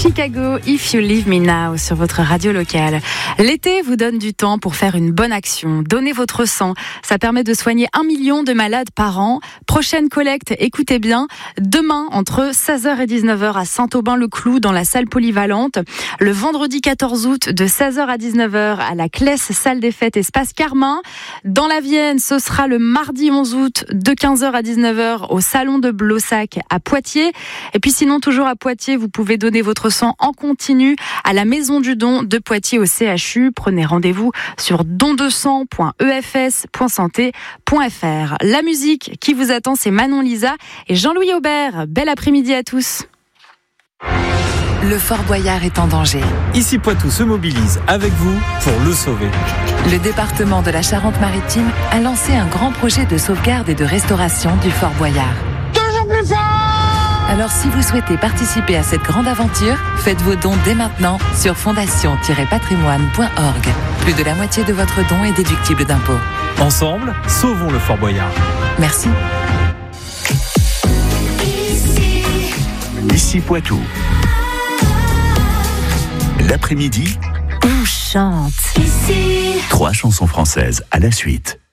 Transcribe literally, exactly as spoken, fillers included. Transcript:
Chicago, If You Leave Me Now sur votre radio locale. L'été vous donne du temps pour faire une bonne action. Donnez votre sang. Ça permet de soigner un million de malades par an. Prochaine collecte, écoutez bien, demain entre seize heures et dix-neuf heures à Saint-Aubin-le-Clou dans la salle polyvalente. Le vendredi quatorze août de seize heures à dix-neuf heures à la Classe salle des fêtes Espace Carmin. Dans la Vienne, ce sera le mardi onze août de quinze heures à dix-neuf heures au salon de Blossac à Poitiers. Et puis sinon, toujours à Poitiers, vous pouvez donner votre sang en continu à la Maison du Don de Poitiers au C H U. Prenez rendez-vous sur don de sang point e f s point santé point f r. La musique qui vous attend, c'est Manon Lisa et Jean-Louis Aubert. Bel après-midi à tous. Le Fort Boyard est en danger. Ici Poitou se mobilise avec vous pour le sauver. Le département de la Charente-Maritime a lancé un grand projet de sauvegarde et de restauration du Fort Boyard. Toujours plus fort! Alors si vous souhaitez participer à cette grande aventure, faites vos dons dès maintenant sur fondation tiret patrimoine point org. Plus de la moitié de votre don est déductible d'impôts. Ensemble, sauvons le Fort Boyard. Merci. Ici Poitou. L'après-midi, On chante. trois chansons françaises à la suite.